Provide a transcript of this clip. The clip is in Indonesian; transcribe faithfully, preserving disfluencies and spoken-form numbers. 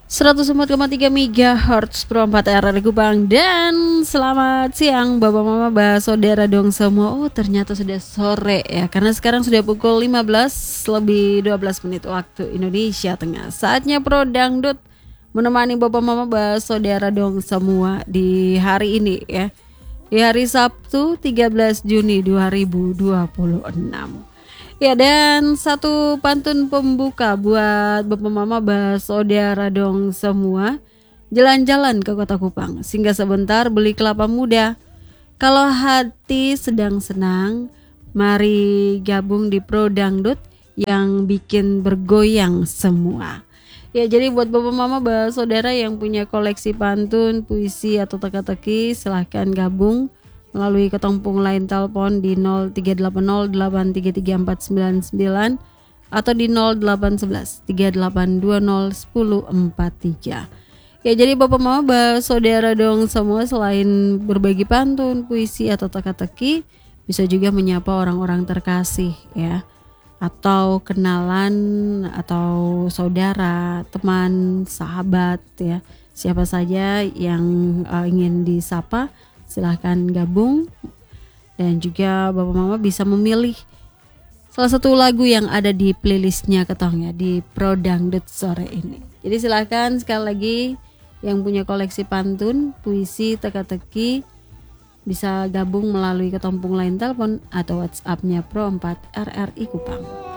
seratus empat koma tiga megahertz Pro empat R R Kupang. Dan selamat siang Bapak Mama, Bah Saudara dong semua. Oh ternyata sudah sore ya, karena sekarang sudah pukul lima belas lebih dua belas menit waktu Indonesia Tengah. Saatnya Pro Dangdut menemani Bapak Mama, Bah Saudara dong semua di hari ini ya, di hari Sabtu tiga belas Juni dua ribu dua puluh enam. Ya, dan satu pantun pembuka buat Bapak Mama, Bah Saudara dong semua. Jalan-jalan ke Kota Kupang, singgah sebentar beli kelapa muda. Kalau hati sedang senang, mari gabung di Pro Dangdut yang bikin bergoyang semua. Ya, jadi buat Bapak Mama, Bah Saudara yang punya koleksi pantun, puisi atau teka-teki, silahkan gabung melalui ketempung line telepon di nol tiga delapan nol delapan tiga tiga empat sembilan sembilan atau di nol delapan satu satu tiga delapan dua nol satu nol empat tiga. Ya, jadi Bapak Mama, Bah Saudara dong semua, selain berbagi pantun, puisi atau teka-teki, bisa juga menyapa orang-orang terkasih ya, atau kenalan atau saudara, teman, sahabat ya. Siapa saja yang uh, ingin disapa, silahkan gabung. Dan juga Bapak Mama bisa memilih salah satu lagu yang ada di playlistnya Ketong ya, di Pro Dangdut sore ini. Jadi silahkan sekali lagi yang punya koleksi pantun, puisi, teka-teki bisa gabung melalui ketempung line telepon atau WhatsAppnya Pro empat R R I Kupang.